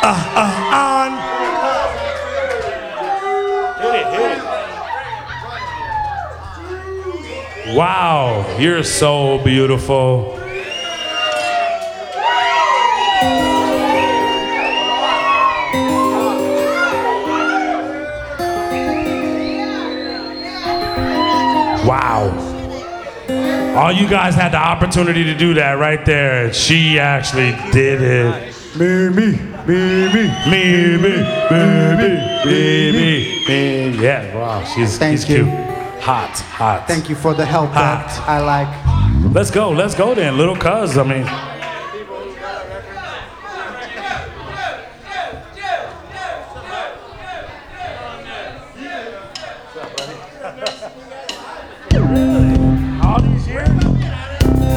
on. Hit it. Wow, you're so beautiful. Wow. All you guys had the opportunity to do that right there. She actually did it. Me. Yeah, wow, she's cute. Hot. Thank you for the help that I like. Let's go then, little cuz. I mean.